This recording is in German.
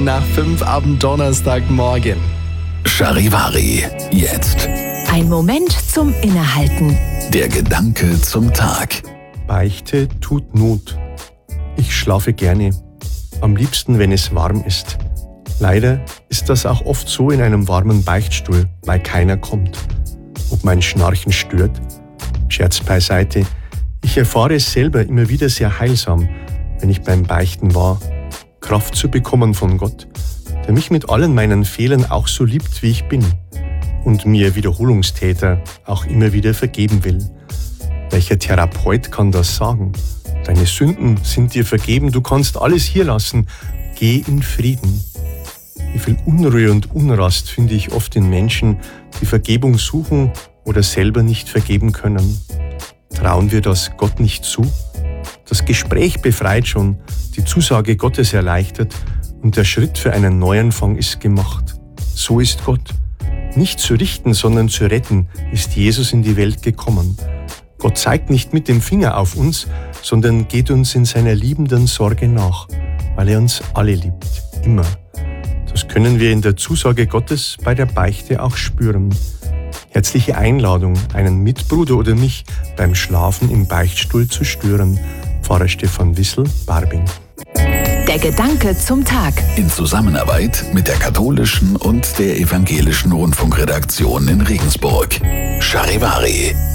Nach 5 am Donnerstagmorgen. Charivari, jetzt. Ein Moment zum Innehalten. Der Gedanke zum Tag. Beichte tut Not. Ich schlafe gerne, am liebsten, wenn es warm ist. Leider ist das auch oft so in einem warmen Beichtstuhl, weil keiner kommt. Ob mein Schnarchen stört? Scherz beiseite. Ich erfahre es selber immer wieder sehr heilsam, wenn ich beim Beichten war, Kraft zu bekommen von Gott, der mich mit allen meinen Fehlern auch so liebt, wie ich bin und mir Wiederholungstäter auch immer wieder vergeben will. Welcher Therapeut kann das sagen? Deine Sünden sind dir vergeben, du kannst alles hier lassen. Geh in Frieden. Wie viel Unruhe und Unrast finde ich oft in Menschen, die Vergebung suchen oder selber nicht vergeben können. Trauen wir das Gott nicht zu? Das Gespräch befreit schon, die Zusage Gottes erleichtert und der Schritt für einen Neuanfang ist gemacht. So ist Gott. Nicht zu richten, sondern zu retten ist Jesus in die Welt gekommen. Gott zeigt nicht mit dem Finger auf uns, sondern geht uns in seiner liebenden Sorge nach, weil er uns alle liebt, immer. Das können wir in der Zusage Gottes bei der Beichte auch spüren. Herzliche Einladung, einen Mitbruder oder mich beim Schlafen im Beichtstuhl zu stören. Pfarrer Stefan Wissel, Barbing. Der Gedanke zum Tag. In Zusammenarbeit mit der katholischen und der evangelischen Rundfunkredaktion in Regensburg. Charivari.